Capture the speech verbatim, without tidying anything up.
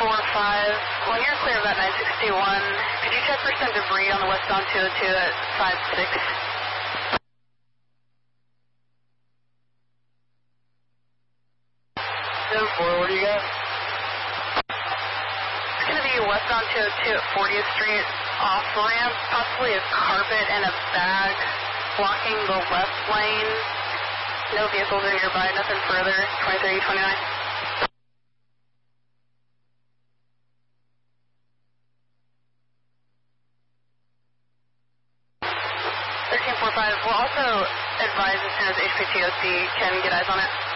four five, when you're clear of that nine sixty-one, could you check for some debris on the westbound two oh two at five six? seven four, what do you got? It's going to be westbound two oh two at fortieth Street, off ramp, possibly a carpet and a bag blocking the left lane. No vehicles are nearby, nothing further, twenty-three twenty-nine. thirteen four five, we'll also advise as soon as H P T O C can get eyes on it.